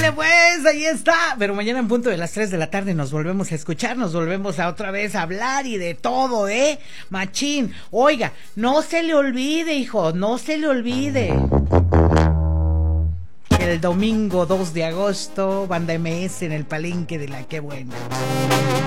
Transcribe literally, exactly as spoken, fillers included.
Órale, pues, ahí está. Pero mañana en punto de las tres de la tarde nos volvemos a escuchar, nos volvemos a otra vez a hablar y de todo, ¿eh? Machín. Oiga, no se le olvide, hijo, no se le olvide. El domingo dos de agosto, Banda M S en el Palenque de la Qué Buena.